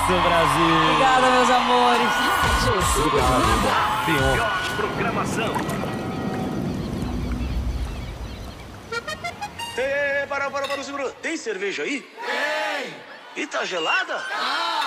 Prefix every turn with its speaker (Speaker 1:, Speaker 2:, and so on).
Speaker 1: Brasil.
Speaker 2: Obrigada, meus amores.
Speaker 3: Melhor programação.
Speaker 4: Para, segura. Tem cerveja aí? Tem. E tá gelada?